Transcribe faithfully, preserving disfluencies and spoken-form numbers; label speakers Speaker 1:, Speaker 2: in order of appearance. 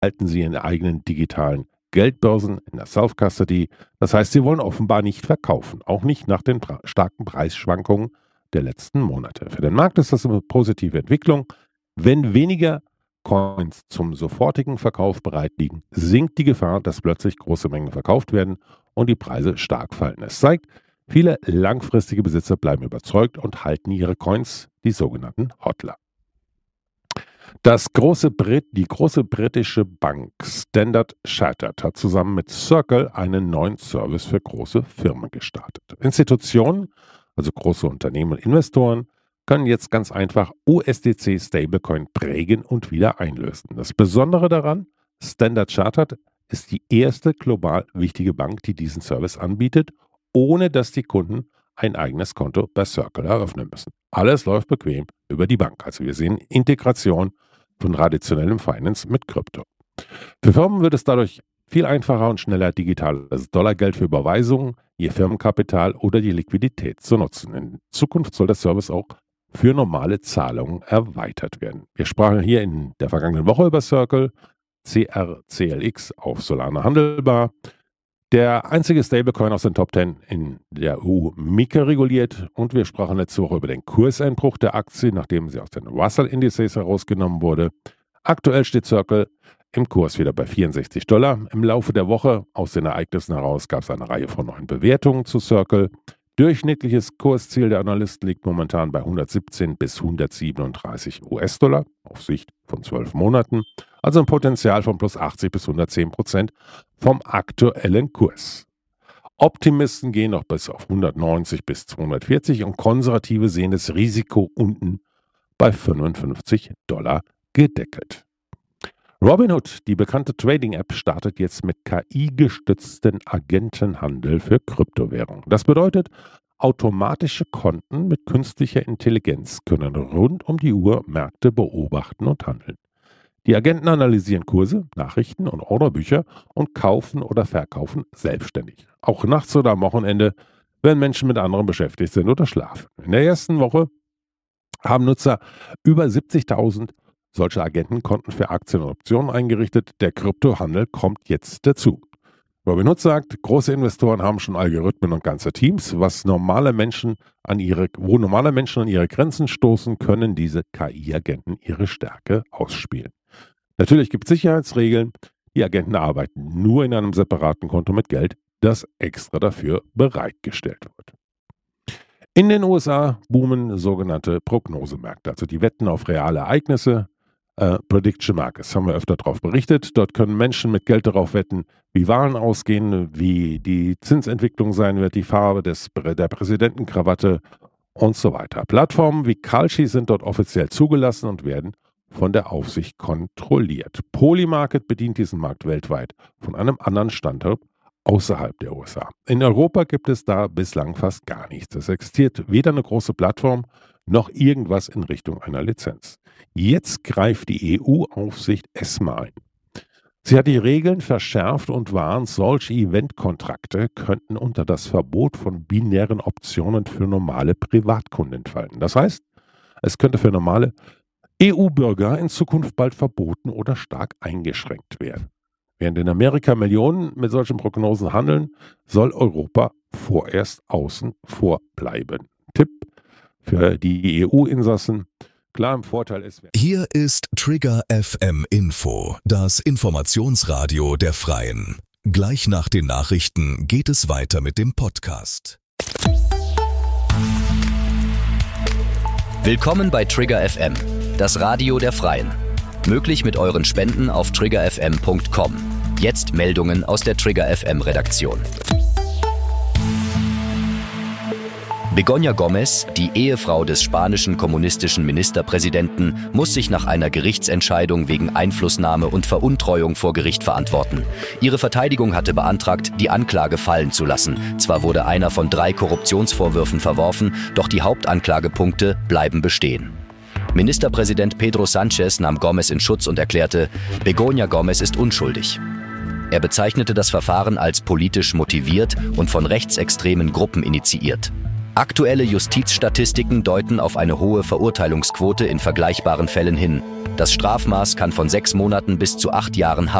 Speaker 1: halten sie in eigenen digitalen Geldbörsen in der Self-Custody. Das heißt, sie wollen offenbar nicht verkaufen, auch nicht nach den pra- starken Preisschwankungen der letzten Monate. Für den Markt ist das eine positive Entwicklung. Wenn weniger Coins zum sofortigen Verkauf bereit liegen, sinkt die Gefahr, dass plötzlich große Mengen verkauft werden und die Preise stark fallen. Es zeigt, viele langfristige Besitzer bleiben überzeugt und halten ihre Coins, die sogenannten Hodler. Das große Brit, die große britische Bank Standard Chartered hat zusammen mit Circle einen neuen Service für große Firmen gestartet. Institutionen, also große Unternehmen und Investoren, können jetzt ganz einfach U S D C Stablecoin prägen und wieder einlösen. Das Besondere daran, Standard Chartered ist die erste global wichtige Bank, die diesen Service anbietet, ohne dass die Kunden ein eigenes Konto bei Circle eröffnen müssen. Alles läuft bequem über die Bank. Also wir sehen Integration von traditionellem Finance mit Krypto. Für Firmen wird es dadurch viel einfacher und schneller, digitales Dollargeld für Überweisungen, ihr Firmenkapital oder die Liquidität zu nutzen. In Zukunft soll der Service auch für normale Zahlungen erweitert werden. Wir sprachen hier in der vergangenen Woche über Circle, C R C L X auf Solana handelbar. Der einzige Stablecoin aus den Top zehn in der E U M I C A reguliert, und wir sprachen letzte Woche über den Kurseinbruch der Aktie, nachdem sie aus den Russell-Indizes herausgenommen wurde. Aktuell steht Circle im Kurs wieder bei vierundsechzig Dollar. Im Laufe der Woche aus den Ereignissen heraus gab es eine Reihe von neuen Bewertungen zu Circle. Durchschnittliches Kursziel der Analysten liegt momentan bei hundertsiebzehn bis hundertsiebenunddreißig U S-Dollar auf Sicht von zwölf Monaten, also ein Potenzial von plus achtzig bis hundertzehn Prozent vom aktuellen Kurs. Optimisten gehen noch bis auf hundertneunzig bis zweihundertvierzig und Konservative sehen das Risiko unten bei fünfundfünfzig Dollar gedeckelt. Robinhood, die bekannte Trading-App, startet jetzt mit K I-gestützten Agentenhandel für Kryptowährungen. Das bedeutet, automatische Konten mit künstlicher Intelligenz können rund um die Uhr Märkte beobachten und handeln. Die Agenten analysieren Kurse, Nachrichten und Orderbücher und kaufen oder verkaufen selbstständig. Auch nachts oder am Wochenende, wenn Menschen mit anderen beschäftigt sind oder schlafen. In der ersten Woche haben Nutzer über siebzigtausend solche Agentenkonten für Aktien und Optionen eingerichtet. Der Kryptohandel kommt jetzt dazu. Robinhood sagt, große Investoren haben schon Algorithmen und ganze Teams. Was normale Menschen an ihre, wo normale Menschen an ihre Grenzen stoßen, können diese K I-Agenten ihre Stärke ausspielen. Natürlich gibt es Sicherheitsregeln. Die Agenten arbeiten nur in einem separaten Konto mit Geld, das extra dafür bereitgestellt wird. In den U S A boomen sogenannte Prognosemärkte, also die wetten auf reale Ereignisse. Uh, Prediction Markets, haben wir öfter darauf berichtet. Dort können Menschen mit Geld darauf wetten, wie Wahlen ausgehen, wie die Zinsentwicklung sein wird, die Farbe des, der Präsidentenkrawatte und so weiter. Plattformen wie Kalshi sind dort offiziell zugelassen und werden von der Aufsicht kontrolliert. Polymarket bedient diesen Markt weltweit von einem anderen Standort außerhalb der U S A. In Europa gibt es da bislang fast gar nichts. Es existiert weder eine große Plattform noch irgendwas in Richtung einer Lizenz. Jetzt greift die E U-Aufsicht ESMA ein. Sie hat die Regeln verschärft und warnt, solche Eventkontrakte könnten unter das Verbot von binären Optionen für normale Privatkunden fallen. Das heißt, es könnte für normale E U-Bürger in Zukunft bald verboten oder stark eingeschränkt werden. Während in Amerika Millionen mit solchen Prognosen handeln, soll Europa vorerst außen vor bleiben. Tipp für die E U-Insassen: Klar, im Vorteil ist...
Speaker 2: Hier ist Trigger F M Info, das Informationsradio der Freien. Gleich nach den Nachrichten geht es weiter mit dem Podcast.
Speaker 3: Willkommen bei Trigger F M, das Radio der Freien. Möglich mit euren Spenden auf trigger f m punkt com. Jetzt Meldungen aus der Trigger F M Redaktion. Begoña Gómez, die Ehefrau des spanischen kommunistischen Ministerpräsidenten, muss sich nach einer Gerichtsentscheidung wegen Einflussnahme und Veruntreuung vor Gericht verantworten. Ihre Verteidigung hatte beantragt, die Anklage fallen zu lassen. Zwar wurde einer von drei Korruptionsvorwürfen verworfen, doch die Hauptanklagepunkte bleiben bestehen. Ministerpräsident Pedro Sánchez nahm Gómez in Schutz und erklärte, Begoña Gómez ist unschuldig. Er bezeichnete das Verfahren als politisch motiviert und von rechtsextremen Gruppen initiiert. Aktuelle Justizstatistiken deuten auf eine hohe Verurteilungsquote in vergleichbaren Fällen hin. Das Strafmaß kann von sechs Monaten bis zu acht Jahren